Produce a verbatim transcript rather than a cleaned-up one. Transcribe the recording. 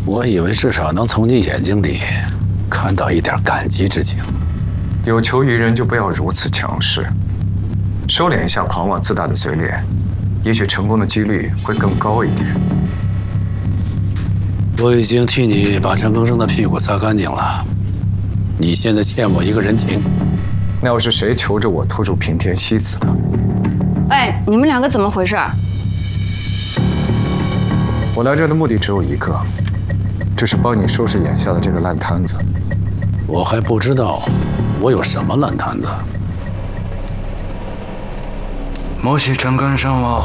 我以为至少能从你眼睛里看到一点感激之情。 有求于人就不要如此强势，收敛一下狂妄自大的嘴脸，也许成功的几率会更高一点。 我已经替你把陈更生的屁股擦干净了，你现在欠我一个人情。 那又是谁求着我拖住平田希子的？ 哎，你们两个怎么回事？ 我来这的目的只有一个，就是帮你收拾眼下的这个烂摊子。 我还不知道我有什么烂摊子。 某喜陈更生哦。